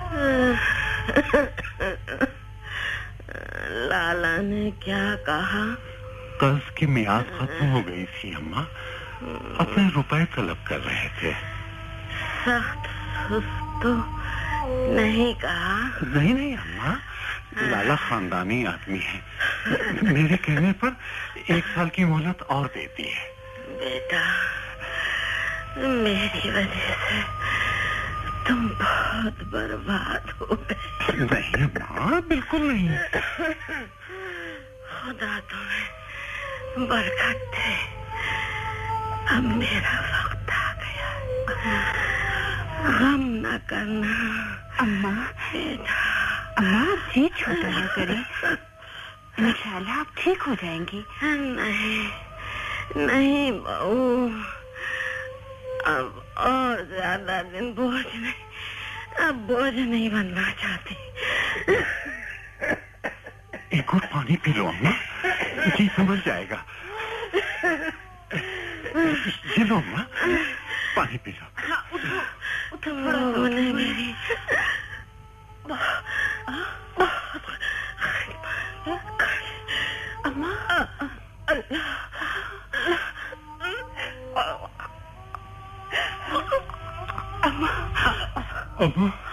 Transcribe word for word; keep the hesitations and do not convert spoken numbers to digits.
लाला ने क्या कहा? कर्ज की मियाद खत्म हो गई थी अम्मा, अपने रुपए तलब कर रहे थे। सख्त सुस्त तो नहीं कहा? नहीं नहीं अम्मा, लाला खानदानी आदमी है, मेरे कहने पर एक साल की मोहलत और देती है। बेटा, मेरी वजह से तुम बहुत बर्बाद हो गए। नहीं अम्मा, बिल्कुल नहीं। खुदा तुम्हें बरकत दे। अब मेरा वक्त आ गया, गम न करना। अम्मा, बेटा, अम्मा आप जी छोटा ना करें, इंशाल्लाह आप ठीक हो जाएंगी। नहीं नहीं बहू, अब और ज्यादा दिन बोझ नहीं, अब बोझ नहीं बनना चाहती। एक और पानी पी लो अम्मा, जी समझ जाएगा। ये लो अम्मा, पानी पी लो। हाँ, उठो उठो, थोड़ा नहीं मेरी अम्मा। अम्मा, अम्मा